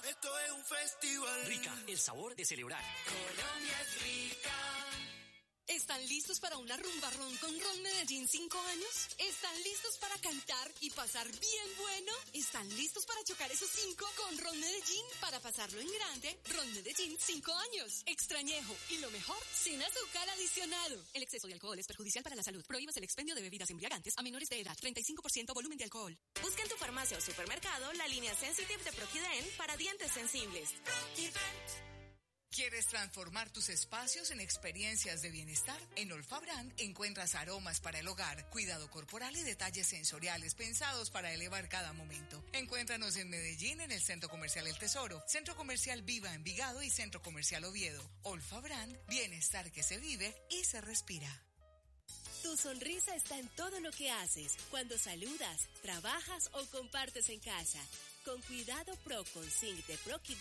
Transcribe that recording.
Esto es un festival. Rica, el sabor de celebrar. Colombia es rica. ¿Están listos para una rumba ron con Ron Medellín 5 años? ¿Están listos para cantar y pasar bien bueno? ¿Están listos para chocar esos 5 con Ron Medellín para pasarlo en grande? Ron Medellín 5 años. Extrañejo. Y lo mejor, sin azúcar adicionado. El exceso de alcohol es perjudicial para la salud. Prohíbas el expendio de bebidas embriagantes a menores de edad. 35% volumen de alcohol. Busca en tu farmacia o supermercado la línea Sensitive de Proquiden para dientes sensibles. ¿Quieres transformar tus espacios en experiencias de bienestar? En Olfabrand encuentras aromas para el hogar, cuidado corporal y detalles sensoriales pensados para elevar cada momento. Encuéntranos en Medellín en el Centro Comercial El Tesoro, Centro Comercial Viva Envigado y Centro Comercial Oviedo. Olfabrand, bienestar que se vive y se respira. Tu sonrisa está en todo lo que haces, cuando saludas, trabajas o compartes en casa. Con Cuidado Pro con Zinc de Proquiden